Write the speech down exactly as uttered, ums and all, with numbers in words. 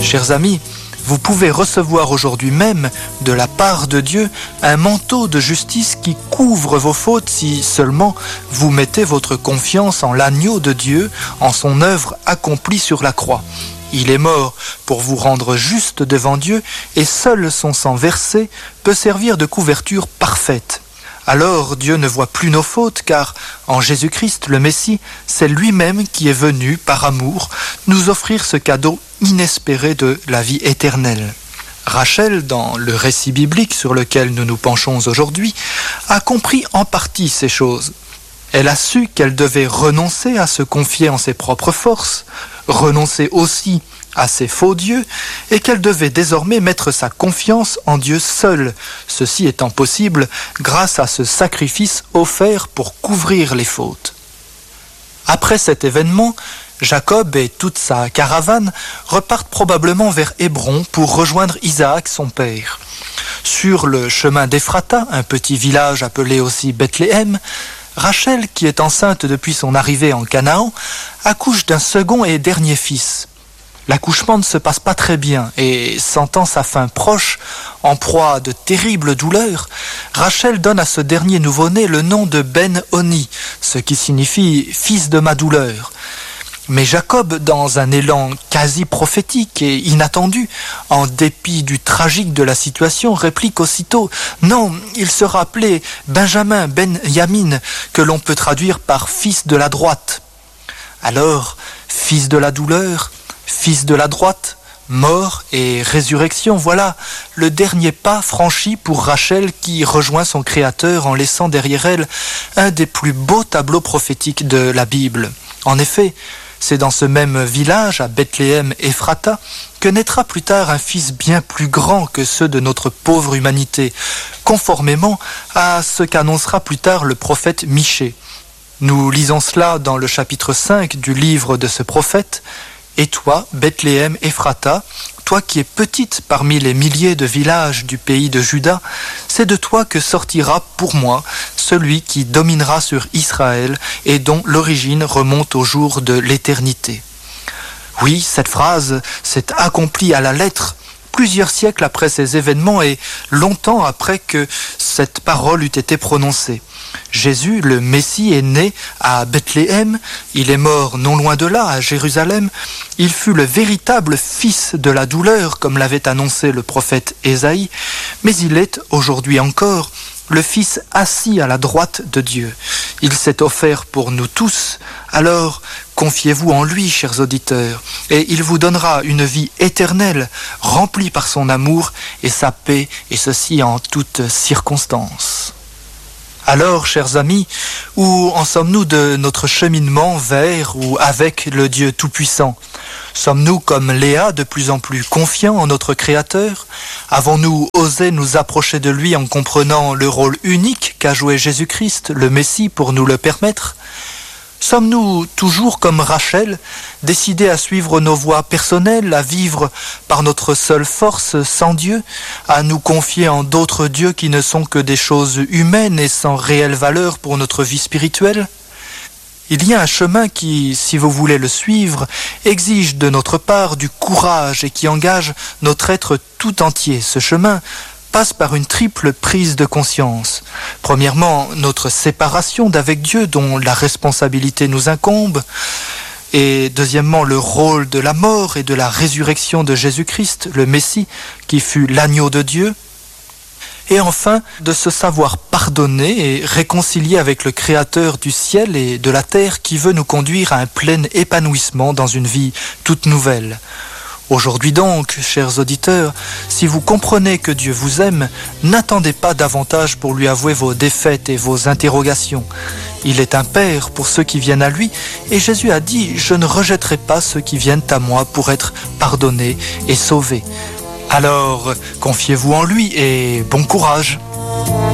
Chers amis, vous pouvez recevoir aujourd'hui même, de la part de Dieu, un manteau de justice qui couvre vos fautes si seulement vous mettez votre confiance en l'agneau de Dieu, en son œuvre accomplie sur la croix. Il est mort pour vous rendre juste devant Dieu et seul son sang versé peut servir de couverture parfaite. Alors Dieu ne voit plus nos fautes car en Jésus-Christ, le Messie, c'est lui-même qui est venu, par amour, nous offrir ce cadeau inespéré de la vie éternelle. Rachel, dans le récit biblique sur lequel nous nous penchons aujourd'hui, a compris en partie ces choses. Elle a su qu'elle devait renoncer à se confier en ses propres forces, renoncer aussi à ses faux dieux, et qu'elle devait désormais mettre sa confiance en Dieu seul, ceci étant possible grâce à ce sacrifice offert pour couvrir les fautes. Après cet événement, Jacob et toute sa caravane repartent probablement vers Hébron pour rejoindre Isaac, son père. Sur le chemin d'Ephrata, un petit village appelé aussi Bethléem, Rachel, qui est enceinte depuis son arrivée en Canaan, accouche d'un second et dernier fils. L'accouchement ne se passe pas très bien et, sentant sa fin proche, en proie à de terribles douleurs, Rachel donne à ce dernier nouveau-né le nom de Ben-Oni, ce qui signifie « fils de ma douleur ». Mais Jacob, dans un élan quasi prophétique et inattendu, en dépit du tragique de la situation, réplique aussitôt « Non, il sera appelé Benjamin Ben-Yamin, que l'on peut traduire par « fils de la droite ». Alors, fils de la douleur, fils de la droite, mort et résurrection, voilà le dernier pas franchi pour Rachel qui rejoint son Créateur en laissant derrière elle un des plus beaux tableaux prophétiques de la Bible. En effet, c'est dans ce même village, à Bethléem-Ephrata, que naîtra plus tard un fils bien plus grand que ceux de notre pauvre humanité, conformément à ce qu'annoncera plus tard le prophète Michée. Nous lisons cela dans le chapitre cinq du livre de ce prophète. « Et toi, Bethléem-Ephrata, toi qui es petite parmi les milliers de villages du pays de Juda, c'est de toi que sortira pour moi celui qui dominera sur Israël et dont l'origine remonte au jour de l'éternité. » Oui, cette phrase s'est accomplie à la lettre plusieurs siècles après ces événements et longtemps après que cette parole eût été prononcée. Jésus, le Messie, est né à Bethléem, il est mort non loin de là, à Jérusalem. Il fut le véritable fils de la douleur, comme l'avait annoncé le prophète Ésaïe, mais il est, aujourd'hui encore, le Fils assis à la droite de Dieu. Il s'est offert pour nous tous, alors confiez-vous en lui, chers auditeurs, et il vous donnera une vie éternelle, remplie par son amour et sa paix, et ceci en toutes circonstances. Alors, chers amis, où en sommes-nous de notre cheminement vers ou avec le Dieu Tout-Puissant ? Sommes-nous comme Léa de plus en plus confiants en notre Créateur ? Avons-nous osé nous approcher de lui en comprenant le rôle unique qu'a joué Jésus-Christ, le Messie, pour nous le permettre ? Sommes-nous toujours comme Rachel, décidés à suivre nos voies personnelles, à vivre par notre seule force sans Dieu, à nous confier en d'autres dieux qui ne sont que des choses humaines et sans réelle valeur pour notre vie spirituelle ? Il y a un chemin qui, si vous voulez le suivre, exige de notre part du courage et qui engage notre être tout entier. Ce chemin passe par une triple prise de conscience. Premièrement, notre séparation d'avec Dieu dont la responsabilité nous incombe. Et deuxièmement, le rôle de la mort et de la résurrection de Jésus-Christ, le Messie, qui fut l'agneau de Dieu. Et enfin, de se savoir pardonner et réconcilier avec le Créateur du ciel et de la terre qui veut nous conduire à un plein épanouissement dans une vie toute nouvelle. Aujourd'hui donc, chers auditeurs, si vous comprenez que Dieu vous aime, n'attendez pas davantage pour lui avouer vos défaites et vos interrogations. Il est un Père pour ceux qui viennent à lui, et Jésus a dit « Je ne rejetterai pas ceux qui viennent à moi pour être pardonnés et sauvés ». Alors, confiez-vous en lui et bon courage.